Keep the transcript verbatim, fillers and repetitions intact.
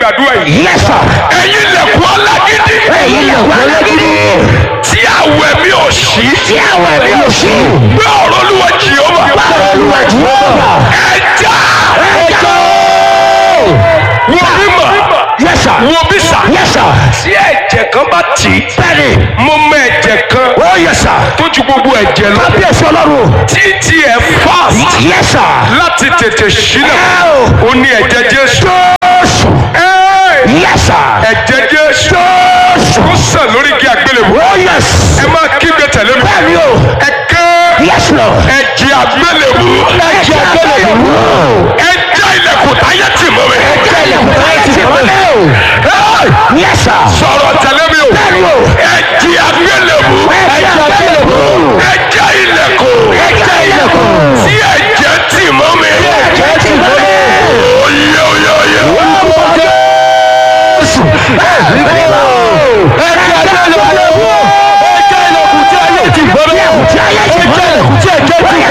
àdúrà yìí. Yes sir. ẹ̀yin lẹ̀kùn alágídí. ẹ̀yin lẹ̀kùn alágídí. tí àwẹ̀ mi ò sí. tí àwẹ̀ mi ò sí. gbé ọ̀rọ̀ Olúwa Jèhófà. gbé ọ̀rọ̀ Olúwa Jèhófà. ẹja. ẹja. wo bí mà. Yes sir. wo bí sà. Yes sir. tí ẹ̀jẹ̀ kan bá tì í. bẹ́ẹ̀ni. mo mọ ẹ̀jẹ̀ kan. oh yes sir. tó ju gbogbo ẹ̀jẹ̀ lọ. kábíyèsí Ọlọ́run. títí ẹ̀ fast. Yes sir. láti tètè sílẹ̀. ó ní ẹ̀jẹ̀ Jésù. Jésù. Yes sir. ẹ̀jẹ̀ Jésù. Jésù. ó sàn lórí igi àgbélébùú. oh yes. ẹ máa kígbe tẹ̀lé mi. bẹ́ẹ̀ni o. ẹ kẹ́. Yes Lord. ẹ̀jẹ̀ àgbélébùú. ẹ̀jẹ̀ àgbélébùú. ẹ̀jẹ̀ ilẹ̀kùn táyé tì mọ́ mi. ẹ̀jẹ̀ ilẹ̀kùn táyé tì mọ́ mi. Yes sir. sọ̀rọ̀